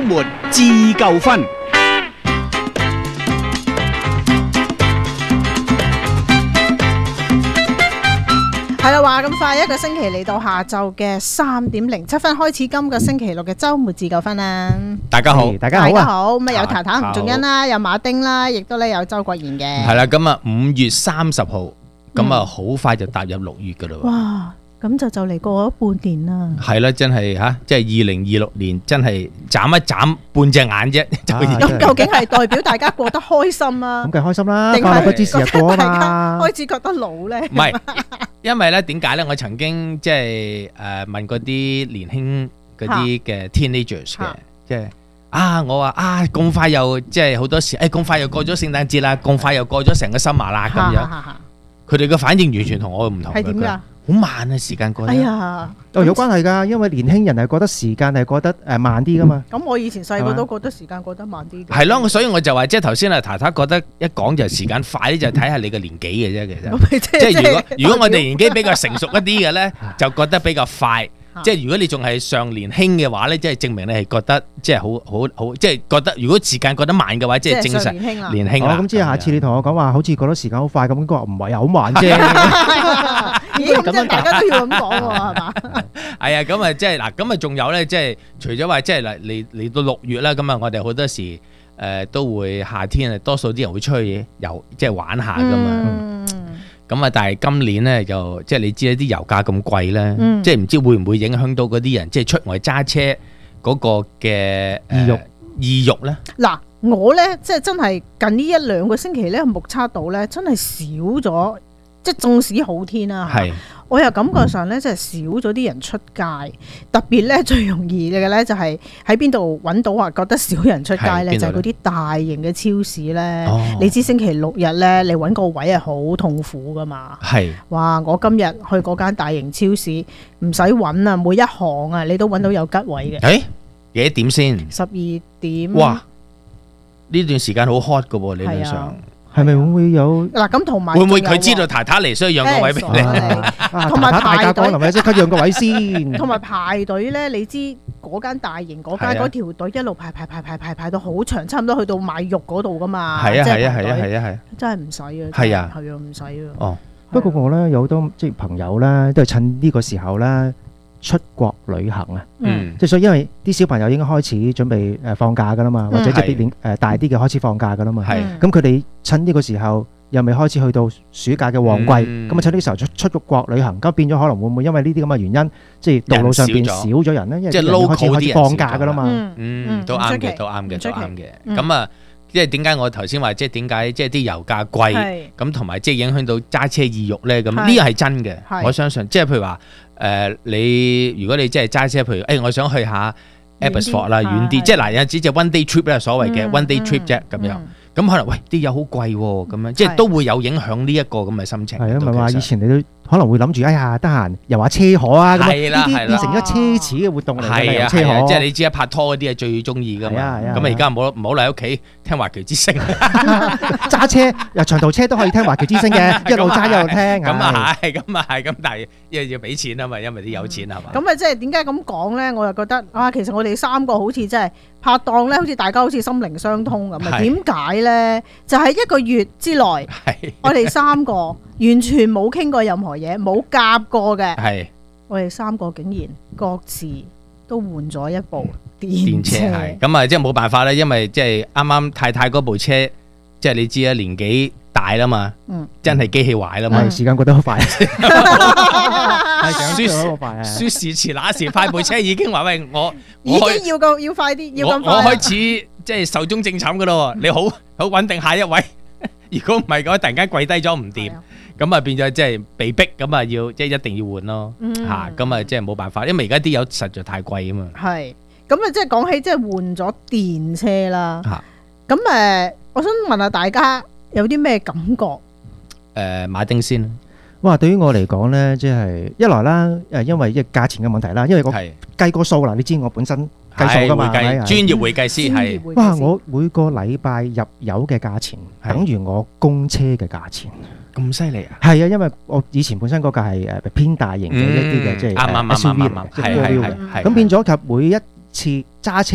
末自救分。 係啦，話咁快一個星期嚟到下晝嘅3:07開始，今個星期六嘅週末自救分啦。 大家好， 大家好，咁啊有譚譚吳仲恩啦，有馬丁啦，亦都咧有周國賢嘅。 係啦，咁啊5月30號，咁啊好快就踏入6月噶啦。 哇！咁就嚟過咗半年啦。 係啦，真係嚇，即係2026年，真係眨一眨半隻眼啫。 咁究竟係代表大家過得開心啊？ 咁梗係開心啦， 定快樂不知時日過啊大家嘛。 開始覺得老咧？ 唔係，因為咧點解咧？我曾經即係問嗰啲年輕嗰啲嘅 teenagers 嘅，即係我話咁快又即係好多時，咁快又過咗聖誕節啦，咁快又過咗成個summer啦咁樣。佢哋嘅反應完全同我唔同。 係點㗎？ 好慢啊，時間過得。 哎呀， 有關係㗎，因為年輕人係覺得時間係過得慢啲㗎嘛。 咁我以前細個都覺得時間過得慢啲。 係咯，所以我就話，即係頭先太太覺得一講就時間快啲，就睇下你嘅年紀嘅啫。其實，即係如果我哋年紀比較成熟一啲嘅咧，就覺得比較快。即係如果你仲係上年輕嘅話咧，即係證明你係覺得即係好，即係覺得如果時間過得慢嘅話，即係正常年輕啦。 咁即係下次你同我講話，好似覺得時間好快咁，佢話唔係啊，好慢啫。 咦，咁即係大家都要咁講喎，係嘛？ 係啊，咁啊，即係嗱，咁啊，仲有咧，即係除咗話，即係嚟到6月啦，咁啊，我哋好多時都會夏天啊，多數啲人會出去遊，即係玩下噶嘛。咁啊，但係今年咧，就即係你知啦，啲油價咁貴咧，即係唔知會唔會影響到嗰啲人，即係出外揸車嗰個嘅意欲咧？嗱， 我咧即係真係近呢1-2個星期咧，目測到咧，真係少咗，即係縱使好天啦，係。我又感覺上咧，即係少咗啲人出街，特別咧最容易嘅咧就係喺邊度揾到話覺得少人出街咧，就係嗰啲大型嘅超市咧。你知星期6日咧，你揾個位係好痛苦噶嘛？係。哇！我今日去嗰間大型超市，唔使揾啊，每一行啊，你都揾到有吉位嘅。 誒，幾多點先 ？12點。 哇！呢段時間好 hot 噶喎，理論上。 係咪會有嗱？咁同埋會唔會佢知道太太嚟，所以讓個位俾你？ 同埋排隊， 係咪即刻讓個位先？ 同埋排隊咧，你知嗰間大型嗰間嗰條隊一路排到好長，差唔多去到買肉嗰度噶嘛。 係啊， 真係唔使啊。 係啊， 唔使啊。 哦， 不過我咧有好多即係朋友咧，都係趁呢個時候咧出國旅行啊。即係所以因為啲小朋友應該開始準備放假噶啦嘛，或者即係啲大啲嘅開始放假噶啦嘛。咁佢哋趁呢個時候又未開始去到暑假嘅旺季，咁啊趁呢個時候出國旅行，咁變咗可能會唔會因為呢啲咁嘅原因，即係道路上邊少咗人咧？因為啲人開始放假噶啦嘛。 都啱嘅，都啱嘅。咁啊，即係點解我頭先話即係點解即係啲油價貴，咁同埋即係影響到揸車意欲咧？咁呢個係真嘅，我相信。即係譬如話如果你即係揸車，譬如我想去下 Abbotsford 啦，遠啲，即係嗱有陣時就 one day trip 咧，所謂嘅 one day trip 啫咁樣。咁可能啲油好貴喎，咁樣即係都會有影響呢一個咁嘅心情。 係啊，唔係話以前你都可能會諗住，哎呀得閒遊下車河啊，咁呢啲變成咗奢侈嘅活動嚟嘅，遊車河。 即係你知拍拖嗰啲係最中意噶嘛。咁啊而家唔好嚟喺屋企聽華僑之聲， 揸車又長途車都可以聽華僑之聲嘅，一路揸一路聽。 咁啊係，咁但係因為要俾錢啊嘛，因為啲有錢係嘛。 咁啊即係點解咁講咧？我又覺得其實我哋3個好似真係拍檔咧，好似大家好似心靈相通咁啊。點解咧？就係1個月之內，我哋3個完全冇傾過任何嘢，冇夾過嘅。我哋3個竟然各自都換咗一部電車。 咁啊，即係冇辦法啦，因為即係啱啱太太嗰部車，即係你知啦，年紀大啦嘛，真係機器壞啦嘛。 時間過得好快， 說時遲那時快，部車已經話喂我已經要快啲，要咁快。 我開始即係壽終正寢噶咯，你好穩定下一位。如果唔係嘅話，突然間跪低咗唔掂，咁啊變咗即係被逼，咁啊要即係一定要換咯嚇，咁啊即係冇辦法，因為而家啲油實在太貴啊嘛。係，咁啊即係講起即係換咗電車啦，咁我想問下大家有啲咩感覺？ 馬丁先。 哇！對於我嚟講咧，即係一來啦，因為即係價錢嘅問題啦，因為我計個數啦，你知我本身計數噶嘛， 專業會計師係。 哇！我每個禮拜入油嘅價錢等於我供車嘅價錢。 咁犀利啊！ 係啊，因為我以前本身嗰架係偏大型嘅一啲嘅，即係 SUV 嚟嘅，即係 4-wheel 嘅。咁變咗及每一次揸車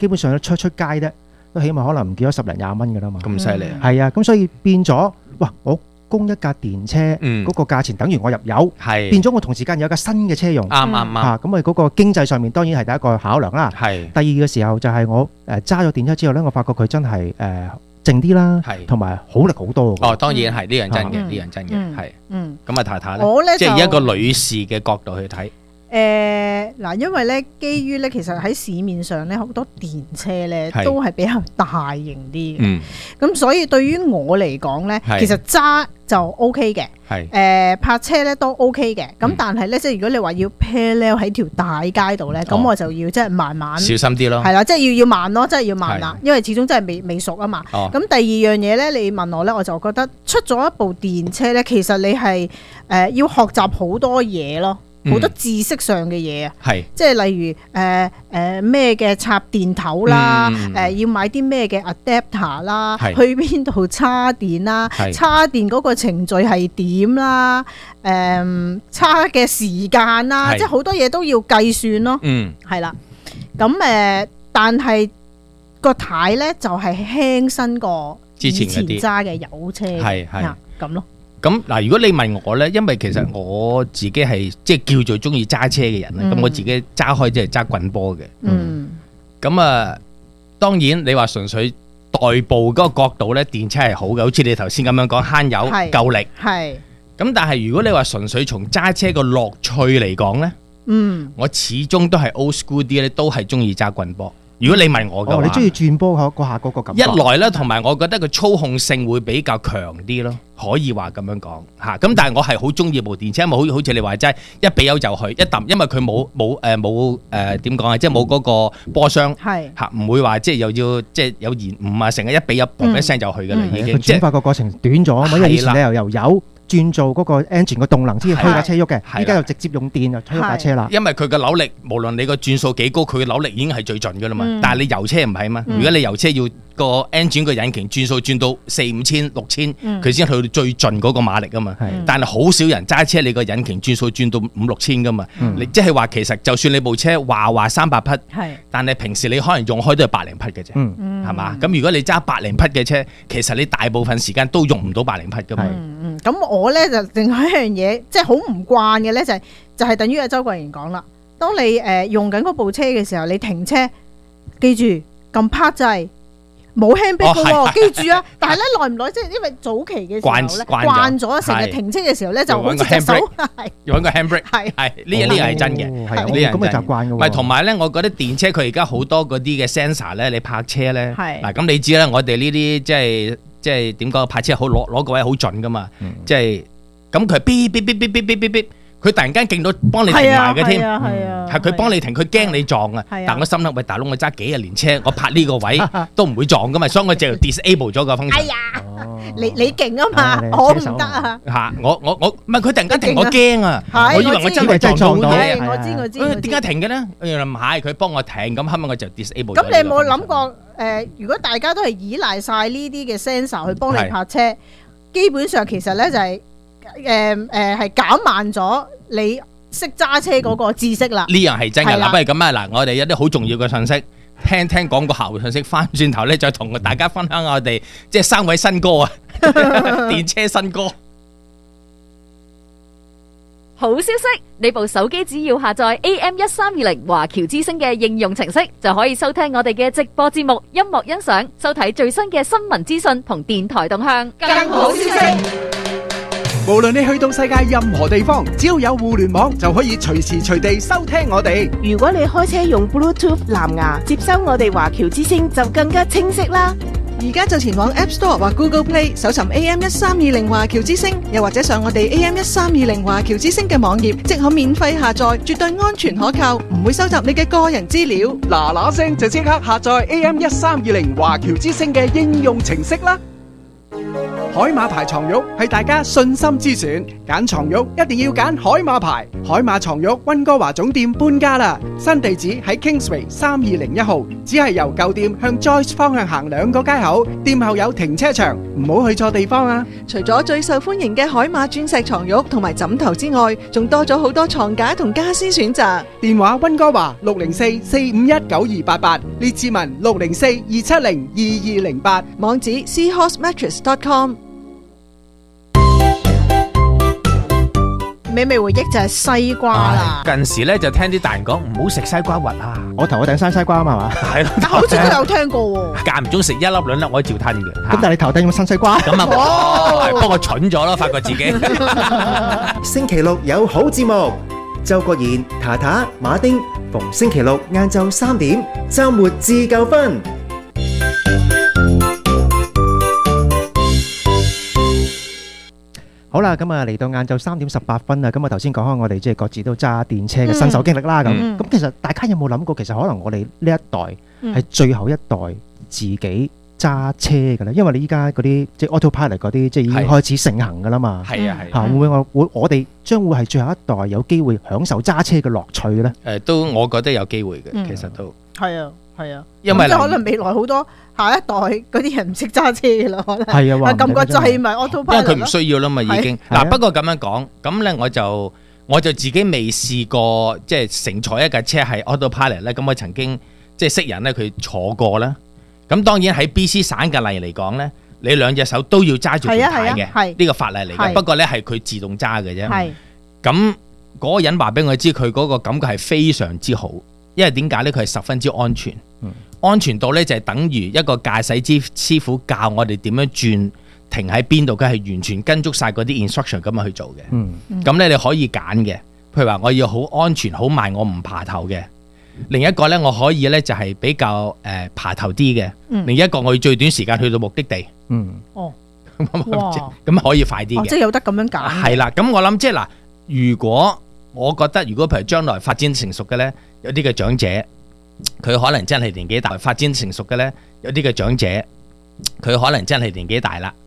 基本上出街咧，都起碼可能唔見咗10零20蚊噶啦嘛。 咁犀利啊！ 係啊，咁所以變咗，哇！我供一架電車，嗰個價錢等於我入油，變咗我同時間有一架新嘅車用。 啱咁啊嗰個經濟上面當然係第一個考量啦。第二嘅時候就係我揸咗電車之後咧，我發覺佢真係靜啲啦，同埋好力好多。 當然係呢樣真嘅，呢樣真嘅係。咁啊，太太咧，即係以一個女士嘅角度去睇。 嗱，因為咧，基於咧，其實喺市面上咧，好多電車咧都係比較大型啲嘅。咁所以對於我嚟講咧，其實揸就 OK 嘅。泊車咧都 OK 嘅。咁但係咧，即係如果你話要 parallel 喺條大街度咧，咁我就要即係慢慢小心啲咯。 係啦，即係要慢咯，即係要慢啦，因為始終真係未熟啊嘛。咁第二樣嘢咧，你問我咧，我就覺得出咗一部電車咧，其實你係要學習好多嘢咯。好多知識上嘅嘢啊，即係例如咩嘅插電頭啦，要買啲咩嘅 adapter 啦，去邊度插電啦，插電嗰個程序係點啦，插嘅時間啦，即係好多嘢都要計算咯。係啦，咁但係個軚咧就係輕身過以前揸嘅油車，係咁咯。 咁嗱，如果你問我咧，因為其實我自己係即係叫做中意揸車嘅人咧，咁我自己揸開即係揸棍波嘅。咁啊，當然你話純粹代步嗰個角度咧，電車係好嘅，好似你頭先咁樣講，慳油夠力。咁但係如果你話純粹從揸車個樂趣嚟講咧，我始終都係 old school 啲咧，都係中意揸棍波。如果你問我嘅話， 你中意轉波嗰下嗰個感覺？ 一來咧，同埋我覺得個操控性會比較強啲咯，可以話咁樣講嚇。咁但係我係好中意部電車，因為好似你話齋，一俾油就去，一揼，因為佢冇點講啊，即係冇嗰個波箱嚇，唔會話即係又要即係有延誤啊，成日一俾油嘣一聲就去㗎啦，已經。 轉化個過程短咗，因為以前你又由油轉做嗰個 engine 個動能先推架車喐嘅，依家又直接用電就推架車啦。 因為佢嘅扭力，無論你個轉數幾高，佢嘅扭力已經係最盡㗎啦嘛。但係你油車唔係嘛，如果你油車要個 engine 個引擎轉數轉到4-5千、6千，佢先去到最盡嗰個馬力啊嘛。但係好少人揸車，你個引擎轉數轉到5-6千㗎嘛。你即係話其實就算你部車話300匹，但係平時你可能用開都係百零匹嘅啫，係嘛？咁如果你揸百零匹嘅車，其實你大部分時間都用唔到百零匹㗎嘛。 咁我咧就另外一樣嘢，即係好唔慣嘅咧，就係等於阿周國賢講啦。當你用緊嗰部車嘅時候，你停車，記住撳拍掣，冇 handbrake 嘅喎，記住啊！但係咧耐唔耐，即係因為早期嘅時候咧慣咗，成日停車嘅時候咧就好似隻手要揾個 handbrake，係呢個係真嘅，呢樣咁嘅習慣嘅喎。 唔係同埋咧，我覺得電車佢而家好多嗰啲嘅 sensor 咧，你泊車咧，嗱咁你知啦，我哋呢啲即係點講？泊車好攞個位好準噶嘛，即係咁佢嗶嗶嗶嗶嗶嗶嗶嗶，佢突然間勁到幫你停埋嘅添，係佢幫你停，佢驚你撞啊！但我心諗，喂大佬，我揸幾廿年車，我泊呢個位都唔會撞噶嘛，所以我就 disable 咗個風扇。 你勁啊嘛，我唔得啊！ 嚇我唔係佢突然間停，我驚啊！我以為我真係撞到嘢， 我知。 點解停嘅咧？原來唔係佢幫我停，咁後尾我就 disable 咗。 咁你有冇諗過如果大家都係依賴晒呢啲嘅 sensor 去幫你泊車，基本上其實咧就係係減慢咗你識揸車嗰個知識啦。 呢樣係真嘅。嗱，不如咁啊，嗱，我哋有啲好重要嘅信息，聽廣告客戶信息，翻轉頭咧再同大家分享我哋即係3位新歌啊，電車新歌。 好消息！你部手機只要下載 AM1320華僑之聲嘅應用程式，就可以收聽我哋嘅直播節目、音樂欣賞、收睇最新嘅新聞資訊同電台動向。更好消息！ 無論你去到世界任何地方，只要有互聯網，就可以隨時隨地收聽我哋。 如果你開車用 Bluetooth 藍牙接收我哋華僑之聲，就更加清晰啦。 而家就前往 App Store 或 Google Play 搜尋 AM1320華僑之聲，又或者上我哋 AM1320華僑之聲嘅網頁，即可免費下載，絕對安全可靠，唔會收集你嘅個人資料。 嗱聲就即刻下載 AM1320華僑之聲嘅應用程式啦！ 海馬牌床褥係大家信心之選，揀床褥一定要揀海馬牌。海馬床褥溫哥華總店搬家啦，新地址喺 Kingsway 3201號，只係由舊店向 Joyce 方向行2個街口，店後有停車場，唔好去錯地方啊！ 除咗最受歡迎嘅海馬鑽石床褥同埋枕頭之外，仲多咗好多床架同家私選擇。 電話溫哥華604-451-9288，列治文604-270-2208， 網址 seahorsemattress.com。 美味回憶就係西瓜啦。 近時咧就聽啲大人講唔好食西瓜核啊， 我頭嗰頂生西瓜啊嘛， 係咯， 好似都有聽過喎。 間唔中食1粒2粒我都照吞嘅。 咁但係你頭頂咁生西瓜， 咁啊，不過蠢咗咯，發覺自己。 星期六有好節目，周國賢、塔塔、馬丁，逢星期六晏晝3點，週末自夠分。 好啦，咁啊嚟到晏晝3點18分啦，咁啊頭先講開我哋即係各自都揸電車嘅新手經歷啦，咁其實大家有冇諗過，其實可能我哋呢一代係最後一代自己揸車嘅咧？因為你依家嗰啲即係 autopilot 嗰啲，即係已經開始盛行噶啦嘛。係啊係。嚇會唔會我哋將會係最後一代有機會享受揸車嘅樂趣嘅咧？ 都我覺得有機會嘅，其實都係啊。係啊， 因為即係可能未來好多下一代嗰啲人唔識揸車嘅啦，可能係啊， 撳個掣咪 autopilot， 因為佢唔需要啦嘛，已經嗱。不過咁樣講，咁咧我就自己未試過，即係乘坐一架車係 autopilot 咧。咁我曾經即係識人咧，佢坐過啦。咁當然喺 BC 省嘅例嚟講咧，你2隻手都要揸住條牌嘅，呢個法例嚟嘅。不過咧係佢自動揸嘅啫。咁嗰個人話俾我知，佢嗰個感覺係非常之好。因為點解咧？佢係十分之安全，安全到咧就係等於一個駕駛師傅教我哋點樣轉，停喺邊度，佢係完全跟足晒嗰啲 instruction 咁樣去做嘅。咁咧你可以揀嘅，譬如話我要好安全、好慢，我唔爬頭嘅。另一個咧我可以咧就係比較爬頭啲嘅。另一個我要最短時間去到目的地。咁可以快啲嘅。 即係有得咁樣揀。 係啦，咁我諗即係嗱，我覺得如果譬如將來發展成熟嘅咧，有啲嘅長者佢可能真係年紀大；發展成熟嘅咧，有啲嘅長者佢可能真係年紀大啦。